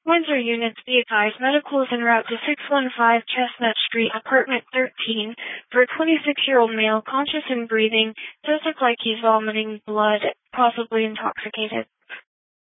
Windsor units be advised, medical is en route to 615 Chestnut Street, apartment 13, for a 26-year-old male, conscious and breathing. Does look like he's vomiting blood, possibly intoxicated.